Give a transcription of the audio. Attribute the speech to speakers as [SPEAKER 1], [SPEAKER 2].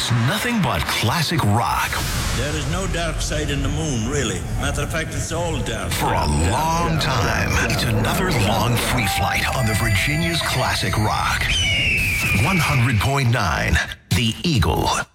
[SPEAKER 1] It's nothing but classic rock.
[SPEAKER 2] There is no dark side in the moon, really. Matter of fact, it's all dark.
[SPEAKER 1] For a long time, it's another long free flight on the Virginia's classic rock. 100.9, The Eagle.